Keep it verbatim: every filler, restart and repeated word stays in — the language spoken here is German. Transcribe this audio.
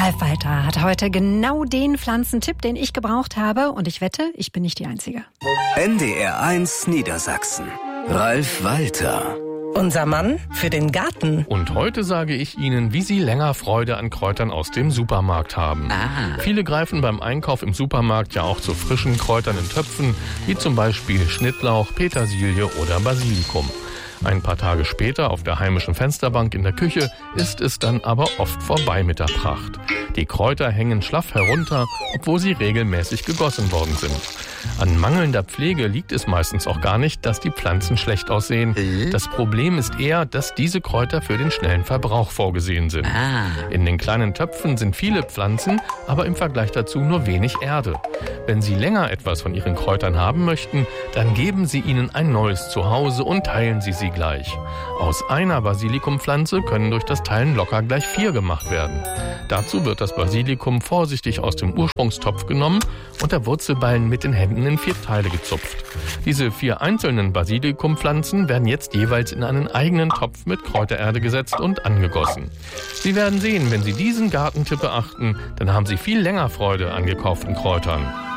Ralf Walter hat heute genau den Pflanzentipp, den ich gebraucht habe. Und ich wette, ich bin nicht die Einzige. N D R eins Niedersachsen. Ralf Walter. Unser Mann für den Garten. Und heute sage ich Ihnen, wie Sie länger Freude an Kräutern aus dem Supermarkt haben. Ah. Viele greifen beim Einkauf im Supermarkt ja auch zu frischen Kräutern in Töpfen, wie zum Beispiel Schnittlauch, Petersilie oder Basilikum. Ein paar Tage später auf der heimischen Fensterbank in der Küche ist es dann aber oft vorbei mit der Pracht. Die Kräuter hängen schlaff herunter, obwohl sie regelmäßig gegossen worden sind. An mangelnder Pflege liegt es meistens auch gar nicht, dass die Pflanzen schlecht aussehen. Das Problem ist eher, dass diese Kräuter für den schnellen Verbrauch vorgesehen sind. In den kleinen Töpfen sind viele Pflanzen, aber im Vergleich dazu nur wenig Erde. Wenn Sie länger etwas von Ihren Kräutern haben möchten, dann geben Sie ihnen ein neues Zuhause und teilen Sie sie gleich. Aus einer Basilikumpflanze können durch das Teilen locker gleich vier gemacht werden. Dazu wird das Basilikum vorsichtig aus dem Ursprungstopf genommen und der Wurzelballen mit den Händen in vier Teile gezupft. Diese vier einzelnen Basilikumpflanzen werden jetzt jeweils in einen eigenen Topf mit Kräutererde gesetzt und angegossen. Sie werden sehen, wenn Sie diesen Gartentipp beachten, dann haben Sie viel länger Freude an gekauften Kräutern.